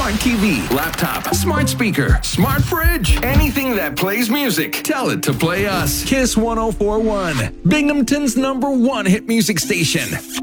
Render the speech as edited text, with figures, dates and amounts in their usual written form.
smart TV, laptop, smart speaker, smart fridge, anything that plays music. Tell it to play us. Kiss 1041, Binghamton's #1 hit music station.